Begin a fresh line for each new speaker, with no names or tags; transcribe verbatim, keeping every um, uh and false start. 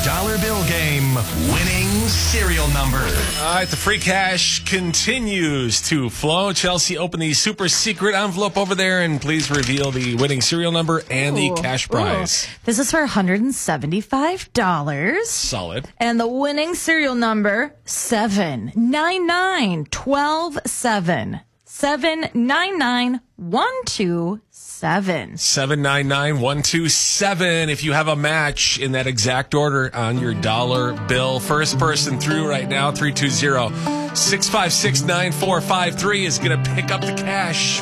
dollar bill game winning serial number.
All right, the free cash continues to flow. Chelsea, open the super secret envelope over there and please reveal the winning serial number and
Ooh,
the cash prize.
Ooh. This is for one hundred seventy-five dollars.
Solid.
And the winning serial number, seven nine nine one two seven. seven nine nine one two seven.
seven nine nine one two seven. If you have a match in that exact order on your dollar bill, first person through right now, three two zero, six five six, nine four five three is going to pick up the cash.